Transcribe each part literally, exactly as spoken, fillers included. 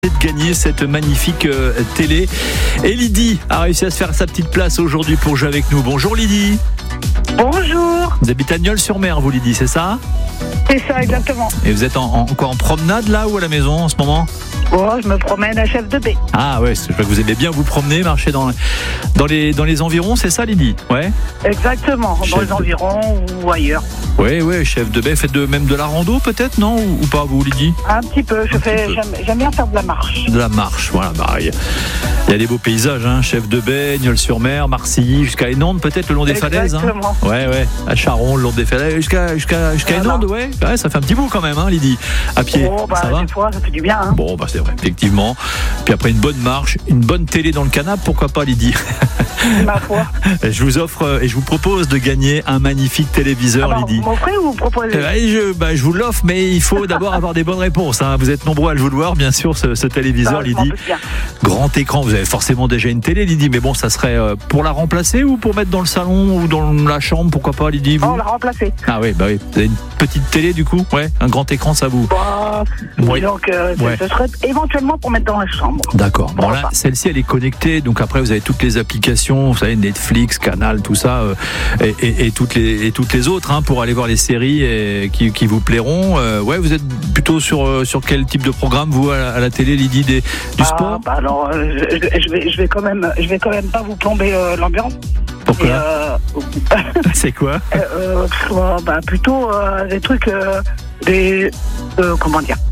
de gagner cette magnifique euh, télé. Et Lydie a réussi à se faire sa petite place aujourd'hui pour jouer avec nous. Bonjour Lydie. Bonjour. Vous habitez à Nieul-sur-Mer, vous Lydie, c'est ça? C'est ça, exactement. Et vous êtes en, en, quoi, en promenade là ou à la maison en ce moment? Oh, je me promène à Chef de Baie. Ah ouais, je vois que vous aimez bien vous promener, marcher dans, dans, les, dans les environs, c'est ça Lydie? Ouais. Exactement, Chef dans les de... environs ou ailleurs. Oui, oui, Chef de Baie, faites de, même de la rando peut-être, non? Ou, ou pas vous Lydie? Un petit peu, je Un fais, peu. j'aime, j'aime bien faire de la marche. De la marche, voilà, bah, il y a des beaux paysages, hein, Chef de Baie, Nieul-sur-Mer, Marcilly, jusqu'à Énonde peut-être le long des falaises. Exactement. Hein. Ouais, ouais, à Charon, le long des falaises, jusqu'à, jusqu'à, jusqu'à Voilà. Énonde, ouais. Ouais, ça fait un petit bout quand même, hein, Lydie, à pied. Oh, bah, ça va? des fois, ça fait du bien. Hein. Bon, bah c'est vrai, effectivement. Puis après une bonne marche, une bonne télé dans le canapé, pourquoi pas Lydie? Ma foi. Je vous offre et je vous propose de gagner un magnifique téléviseur, Alors, Lydie. vous m'offrez ou vous proposez? Euh, et je, bah, je vous l'offre, mais il faut d'abord avoir des bonnes réponses. Hein. Vous êtes nombreux à le vouloir, bien sûr, ce, ce téléviseur, Ah, je m'en Lydie. doute bien. Grand écran, vous avez forcément déjà une télé, Lydie, mais bon, ça serait euh, pour la remplacer ou pour mettre dans le salon ou dans la chambre, pourquoi pas, Lydie, vous? Oh, on l'a remplacé. Ah oui, bah oui. Vous avez une petite télé, du coup? Ouais, un grand écran, ça vous? Bah, Oui. donc, euh, Ouais. ce serait éventuellement pour mettre dans la chambre. D'accord. Bon, là, Enfin. celle-ci, elle est connectée. Donc après, vous avez toutes les applications, vous savez, Netflix, Canal, tout ça, euh, et, et, et toutes les et toutes les autres, hein, pour aller voir les séries et, qui, qui vous plairont. Euh, ouais, vous êtes plutôt sur euh, sur quel type de programme vous à la, à la télé, Lydie, des, du Ah, sport? bah, alors, euh, je, je- je vais, je vais quand même, je vais quand même pas vous plomber euh, l'ambiance. Pourquoi? Et, euh, C'est quoi? euh, euh, pff, euh, bah, plutôt euh, des trucs, euh, des, euh, comment dire,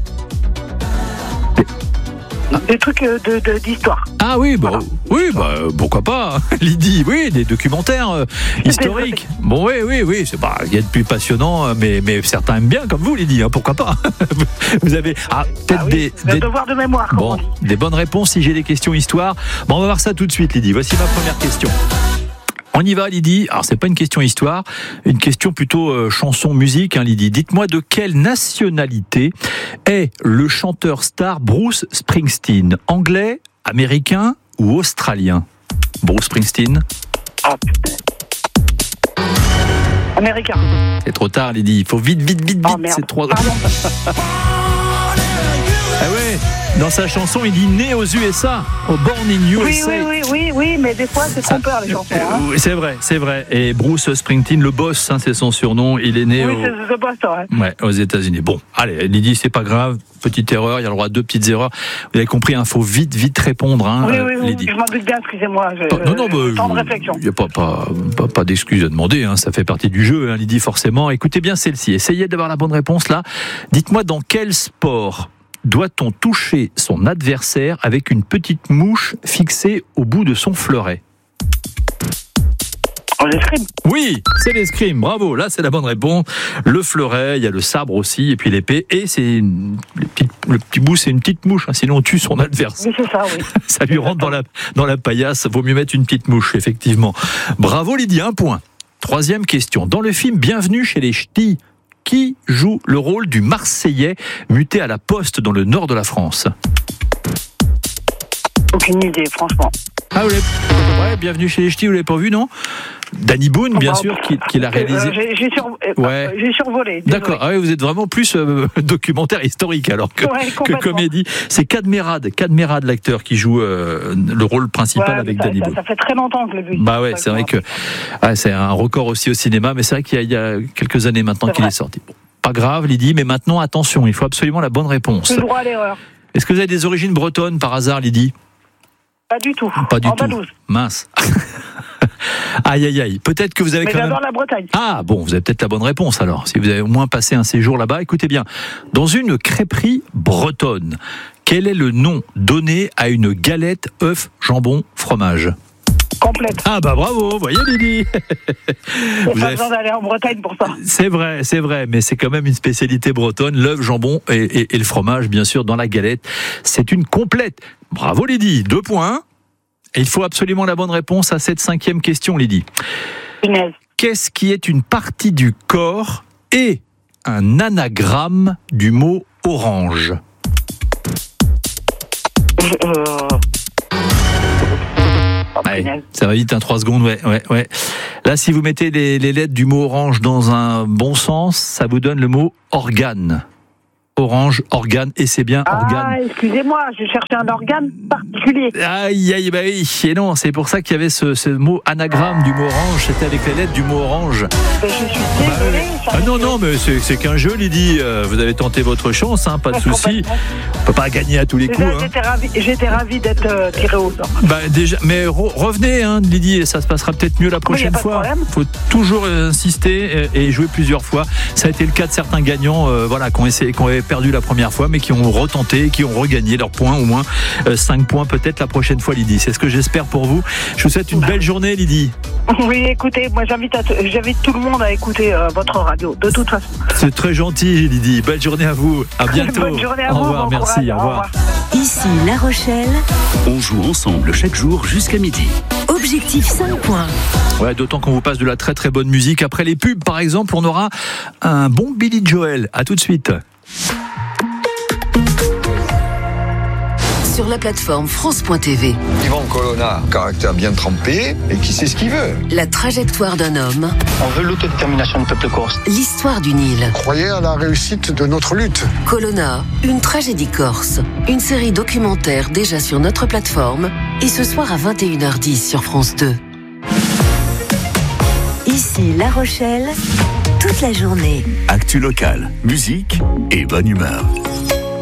des trucs euh, de, de- d'histoire. Ah oui, bah, Voilà. oui, bah, pourquoi pas, Lydie, oui, des documentaires euh, historiques. Bon, oui, oui, oui, c'est pas, il y a de plus passionnant, euh, mais, mais certains aiment bien, comme vous, Lydie, hein, pourquoi pas. Vous avez, ah, peut-être Ah oui, des, le des, devoir de mémoire, comme on bon, dit. des bonnes réponses si j'ai des questions histoire. Bon, on va voir ça tout de suite, Lydie. Voici ma première question. On y va, Lydie. Alors, c'est pas une question histoire, une question plutôt euh, chanson, musique, hein, Lydie. Dites-moi de quelle nationalité est le chanteur star Bruce Springsteen? Anglais, américain ou australien? Bruce Springsteen. Ah, putain. Américain. C'est trop tard, Lydie. Il faut vite, vite, vite, vite. Oh, merde. C'est trop. Pardon. Ah ouais. Dans sa chanson, il dit né aux U S A, au Born in U Oui, S A. oui, oui, oui, oui, mais des fois, c'est trompeur, les chansons. Hein. Oui, c'est vrai, c'est vrai. Et Bruce Springsteen, le boss, hein, c'est son surnom. Il est né Oui, au- c'est, c'est pas ça. Hein. ouais, aux États-Unis. Bon, allez, Lydie, c'est pas grave. Petite erreur, il y a le droit à deux petites erreurs. Vous avez compris, il faut vite, vite répondre, hein, Oui, euh, oui, oui, Lydie. je m'en doute bien, excusez-moi. Je, Pas- non, non, bah, temps de réflexion. il n'y a pas, pas, pas, pas d'excuses à demander, hein, ça fait partie du jeu, hein, Lydie, forcément. Écoutez bien celle-ci, essayez d'avoir la bonne réponse là. Dites-moi dans quel sport doit-on toucher son adversaire avec une petite mouche fixée au bout de son fleuret? On l'escrime. Oui, c'est l'escrime, bravo, là c'est la bonne réponse. Le fleuret, il y a le sabre aussi, et puis l'épée, et c'est une, le, petit, le petit bout, c'est une petite mouche, hein, sinon on tue son adversaire. Oui, c'est ça, oui. Ça lui rentre dans la, dans la paillasse, vaut mieux mettre une petite mouche, effectivement. Bravo Lydie, un point. Troisième question, dans le film Bienvenue chez les Ch'tis, qui joue le rôle du Marseillais muté à la Poste dans le nord de la France? Aucune idée, franchement. Ah, vous l'avez... Ouais, Bienvenue chez les Ch'tis, vous l'avez pas vu, non? Danny Boone, bien Bah, sûr, qui, qui l'a réalisé. Euh, j'ai, j'ai, sur- euh, Ouais. j'ai survolé. désolé. D'accord, ah oui, vous êtes vraiment plus euh, documentaire historique alors que, Ouais, que complètement. comédie. C'est Cadmerade, Cadmerade l'acteur qui joue euh, le rôle principal Ouais, avec ça, Danny ça, Boone. ça fait très longtemps que je l'ai vu. Bah ouais, Ça, c'est vrai que ah, c'est un record aussi au cinéma, mais c'est vrai qu'il y a, il y a quelques années maintenant C'est qu'il vrai. est sorti. Bon, pas grave, Lydie, mais maintenant attention, il faut absolument la bonne réponse. J'ai le droit à l'erreur. Est-ce que vous avez des origines bretonnes par hasard, Lydie? Pas du tout. Pas du en tout. Badouze. Mince. Aïe aïe aïe. Peut-être que vous avez Mais quand même. j'adore la Bretagne. Ah bon, vous avez peut-être la bonne réponse alors. Si vous avez au moins passé un séjour là-bas, écoutez bien. Dans une crêperie bretonne, quel est le nom donné à une galette œuf, jambon, fromage? Complète. Ah bah bravo, vous voyez Lydie. J'ai Vous pas avez- besoin d'aller en Bretagne pour ça. C'est vrai, c'est vrai, mais c'est quand même une spécialité bretonne, l'œuf, jambon et, et- et le fromage, bien sûr, dans la galette. C'est une complète. Bravo Lydie, deux points. Et il faut absolument la bonne réponse à cette cinquième question, Lydie. Punaise. Qu'est-ce qui est une partie du corps et un anagramme du mot orange? Je- euh, oh, Ouais, punaise. ça va vite, hein, trois secondes, ouais, ouais, ouais. Là, si vous mettez les, les lettres du mot orange dans un bon sens, ça vous donne le mot organe. orange, organe, et c'est bien Ah, organe. excusez-moi, je cherchais un organe particulier. Aïe, aïe, bah oui, et non, c'est pour ça qu'il y avait ce, ce mot anagramme du mot orange, c'était avec les lettres du mot orange. Mais je suis désolée. Bah, ah non, non, mais c'est, c'est qu'un jeu, Lydie, euh, vous avez tenté votre chance, hein, pas de souci. On peut pas gagner à tous les Déjà, coups. Hein. j'étais ravie, j'étais ravie d'être euh, tirée au sort. Bah déjà, mais re- revenez, hein, Lydie, et ça se passera peut-être mieux la prochaine pas de fois. problème. Faut toujours euh, insister et, et jouer plusieurs fois. Ça a été le cas de certains gagnants, euh, voilà, qui ont essayé, qui ont perdu la première fois, mais qui ont retenté, qui ont regagné leurs points, au moins euh, cinq points peut-être la prochaine fois, Lydie. C'est ce que j'espère pour vous. Je vous souhaite une belle journée, Lydie. Oui, écoutez, moi j'invite, à t- j'invite tout le monde à écouter euh, votre radio, de toute façon. C'est très gentil, Lydie. Belle journée à vous. À bientôt. Bonne journée à au vous. revoir, Bon merci. courage, Au revoir. Ici La Rochelle, On joue ensemble chaque jour jusqu'à midi. objectif cinq points. Ouais, d'autant qu'on vous passe de la très très bonne musique. Après les pubs, par exemple, on aura un bon Billy Joel. À tout de suite. Sur la plateforme France point T V, Yvan Colonna, caractère bien trempé et qui sait ce qu'il veut. la trajectoire d'un homme, On veut l'autodétermination du peuple corse. l'histoire d'une île. Croyez à la réussite de notre lutte. Colonna, une tragédie corse. Une série documentaire déjà sur notre plateforme et ce soir à vingt et une heures dix sur France deux. Ici La Rochelle, toute la journée. Actu locale, musique et bonne humeur.